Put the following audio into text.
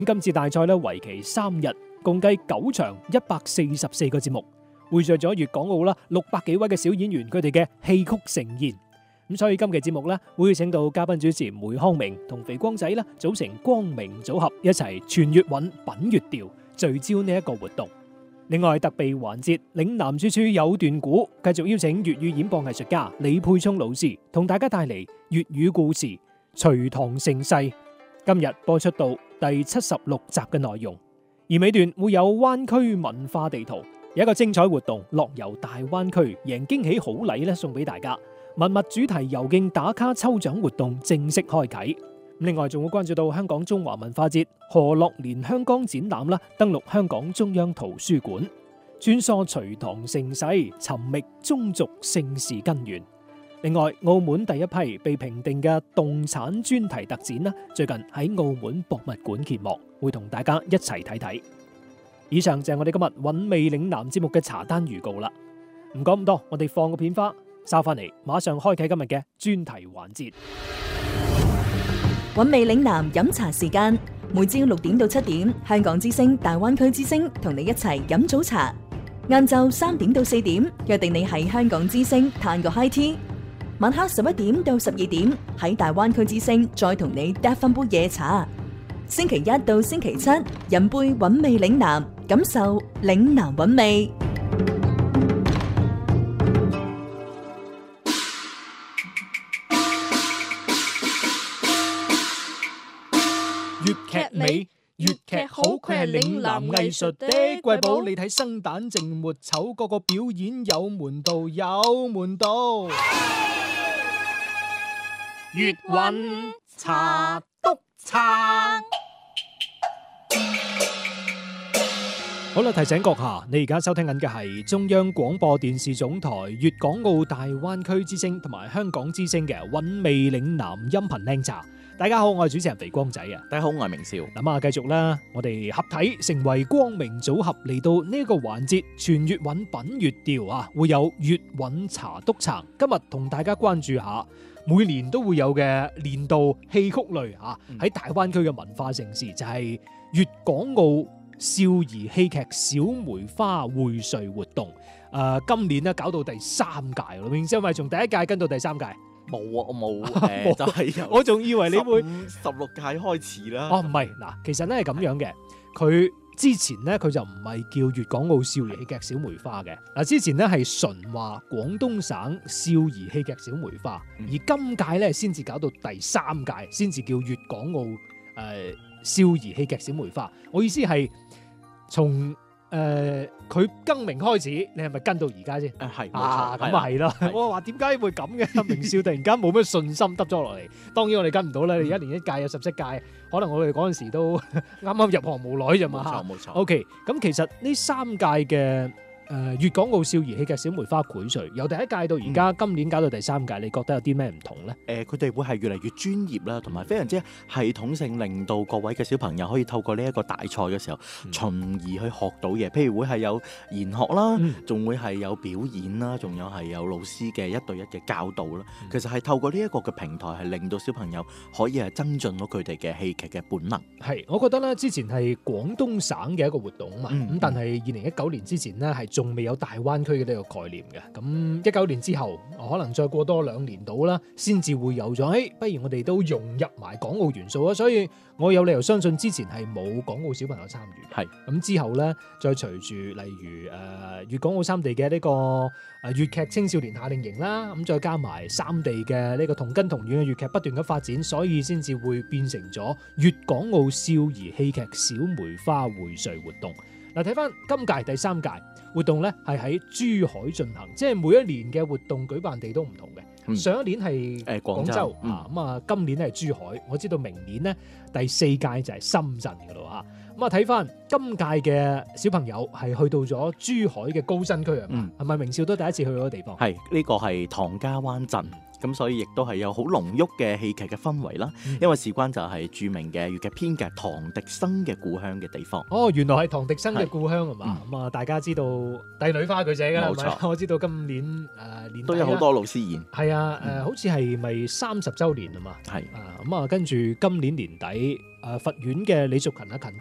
今次大賽咧為期3日，共計9場144個節目，匯聚咗粵港澳啦600幾位嘅小演員佢哋嘅戲曲盛宴。咁所以今期節目咧會請到嘉賓主持梅康明同肥光仔啦組成光明組合，一齊傳粵韻品粵調，聚焦呢一個活動。另外特備環節嶺南處處有段古，繼續邀請粵語演播藝術家李沛聰老師同大家帶嚟粵語故事《隋唐盛世》。今日播出到第76集嘅內容，而尾段會有灣區文化地圖，有一個精彩活動樂遊大灣區，贏驚喜好禮咧送俾大家。文物主題遊徑打卡抽獎活動正式開啟。另外仲會關注到香港中華文化節何樂蓮香江展覽啦，登陸香港中央圖書館，穿梭隋唐盛世，尋覓宗族姓氏根源。另外，澳門第一批被評定嘅動產專題特展啦，最近喺澳門博物館揭幕，會同大家一齊睇睇。以上就係我哋今日韻味嶺南節目嘅茶單預告啦。唔講咁多，我哋放個片花，收翻嚟，馬上開啟今日嘅專題環節。 韻味嶺南飲茶時間，每朝6點到7點，香港之聲、大灣區之聲同你一齊飲早茶。晏晝3點到4點，約定你喺香港之聲嘆個 high tea。晚黑11點到12點，喺大灣區之聲再同你嗒翻杯夜茶。星期一到星期七，飲杯韻味嶺南，感受嶺南韻味。 粵劇美，粵劇好，佢係嶺南藝術的瑰寶。你睇生旦淨末丑，個個表演有門道，有門道。粵韻茶督撐。好啦，提醒閣下，你而家收聽緊嘅係中央廣播電視總台粵港澳大灣區之聲同埋香港之聲嘅韻味嶺南音頻靚茶。大家好，我係主持人肥光仔啊！ 大家好，我係明少。 咁啊，繼續啦，我哋合體成為光明組合，嚟到呢個環節，傳粵韻品粵調啊，會有粵韻茶督撐。今日同大家關注下，每年都會有嘅年度戲曲類啊，喺大灣區嘅文化盛事就係粵港澳少兒戲劇小梅花薈萃活動。今年咧搞到第3屆咯，明先係咪從第1屆跟到第3屆？ 冇啊，我冇就係由我仲以為你會 16屆開始啦。 哦，唔係嗱，其實咧係咁樣嘅，佢之前咧佢就唔係叫粵港澳少兒戲劇小梅花嘅，嗱之前咧係純話廣東省少兒戲劇小梅花，而今屆咧先至搞到第3屆，先至叫粵港澳少兒戲劇小梅花。我意思係從佢更名開始，你係咪跟到而家先？ 係冇啊， 錯， 咁啊係啦。我話點解會咁嘅？明少突然間冇乜信心耷咗落嚟。當然我哋跟唔到啦。你1年1屆有17屆，可能我哋嗰陣時都啱啱入行無耐啫嘛。 冇錯。 OK，咁其實呢3屆嘅粵港澳少兒戲劇小梅花薈萃，由第1屆到而家，今年搞到第3屆，你覺得有啲咩唔同咧？ 佢哋會係越嚟越專業啦，同埋非常之系統性，令到各位嘅小朋友可以透過呢一個大賽嘅時候，從而去學到嘢。譬如會係有研學啦，仲會係有表演啦，仲有係有老師嘅1對1嘅教導啦。其實係透過呢一個嘅平台，係令到小朋友可以係增進到佢哋嘅戲劇嘅本能。 係，我覺得咧之前係廣東省嘅一個活動啊嘛，咁但係2019年之前咧係仲未有大灣區嘅呢個概念嘅，咁19年之後可能再過多2年到啦，先至會有咗。不如我哋都融入埋港澳元素啊！所以我有理由相信之前係冇港澳小朋友參與嘅。係咁之後咧，再隨住例如粵港澳3地嘅呢個粵劇青少年夏令營啦，咁再加埋3地嘅呢個同根同源嘅粵劇不斷咁發展，所以先至會變成咗粵港澳少兒戲劇小梅花薈萃活動。嗱，睇翻今屆第3屆活動咧，係喺珠海進行，即係每一年嘅活動舉辦地都唔同嘅。上一年係廣州啊，咁啊今年係珠海。我知道明年咧第4屆就係深圳噶咯嚇。 咁啊，睇翻今屆嘅小朋友係去到咗珠海嘅高新區啊，係咪明少都第一次去嗰個地方？ 係呢個係唐家灣鎮。咁所以亦都係有好濃郁嘅戲劇嘅氛圍啦，因為事關就係著名嘅粵劇編劇唐滌生嘅故鄉嘅地方。 哦，原來係唐滌生嘅故鄉係嘛？咁啊，大家知道《帝女花》佢寫㗎， 冇錯。 我知道今年年都有好多老師演。 係啊，好似係咪30週年啊嘛？ 係咁啊，跟住今年年底佛院嘅李淑勤阿勤